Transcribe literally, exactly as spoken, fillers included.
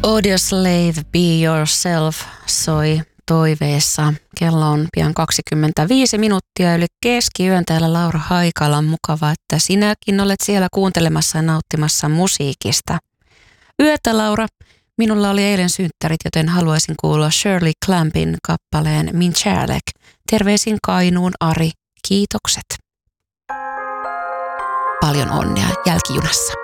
Audioslave, Be Yourself soi toiveessa. Kello on pian kaksikymmentäviisi minuuttia yli keskiyön. Täällä Laura Haikala. On mukava, että sinäkin olet siellä kuuntelemassa ja nauttimassa musiikista. Yötä, Laura. Minulla oli eilen synttärit, joten haluaisin kuulla Shirley Clampin kappaleen Min kärlek. Terveisin Kainuun Ari. Kiitokset. Paljon onnea jälkijunassa.